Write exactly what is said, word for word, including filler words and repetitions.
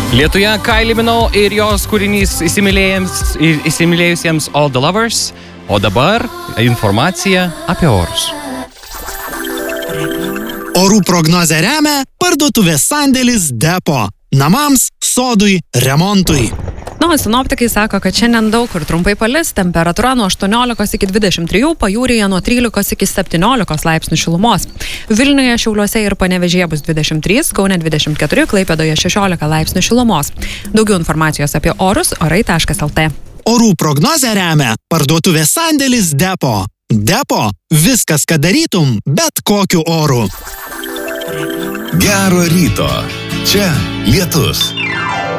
Lietuje Kylie Minogue ir jos kūrinys įsimylėjusiems All the Lovers. O dabar informacija apie orus. Orų prognozę remia parduotuvės sandėlis Depo. Namams, sodui, remontui. Na, o sinoptikai sako, kad šiandien daug kur trumpai palis, temperatūra nuo aštuoniolikos iki dvidešimt trijų, pajūryje nuo trylikos iki septyniolikos laipsnių šilumos. Vilniuje, Šiauliuose ir Panevėžyje bus dvidešimt trys, Kaune dvidešimt keturi, Klaipėdoje šešiolika laipsnių šilumos. Daugiau informacijos apie orus orai taškas lt. Orų prognozę remia parduotuvės sandėlis Depo. Depo – viskas, ką darytum, bet kokiu oru. Gero ryto. Čia lietus.